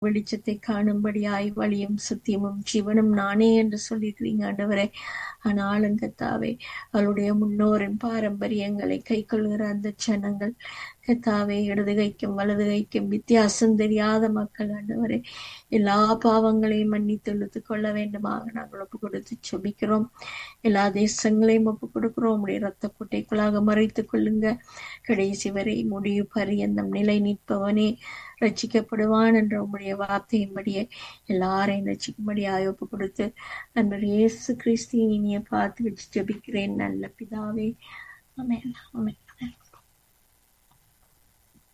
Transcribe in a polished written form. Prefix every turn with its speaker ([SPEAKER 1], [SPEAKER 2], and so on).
[SPEAKER 1] வெளிச்சத்தை காணும்படியாய் வழியும் சத்தியமும் ஜீவனும் நானே என்று சொல்லியிருக்கிறீங்க ஆண்டவரே. ஆனாலும் கர்த்தாவே, அவளுடைய முன்னோரின் பாரம்பரியங்களை கைக்கொள்கிற அந்த ஜனங்கள் கர்த்தாவே, இடது கைக்கும் வலது கைக்கும் வித்தியாசம் தெரியாத மக்கள் ஆண்டவரே, எல்லா பாவங்களையும் மன்னித்து இழுத்துக் கொள்ள வேண்டுமாக நாங்கள் ஒப்பு கொடுத்து செபிக்கிறோம். எல்லா தேசங்களையும் ஒப்பு கொடுக்கிறோம். உடைய இரத்த கோட்டைக்குள்ளாக மறைத்துக் கொள்ளுங்க. கடைசி வரை முடிவு பரியந்தம் நிலை நிற்பவனே ரட்சிக்கப்படுவான் என்ற உம்முடைய வார்த்தையின்படியே எல்லாரையும் ரட்சிக்கும்படியாக ஒப்பு கொடுத்து நண்பர் இயேசு கிறிஸ்துவின் இனிய பார்த்து வச்சு ஜெபிக்கிறேன் நல்ல பிதாவே. ஆமென். ஆமென்.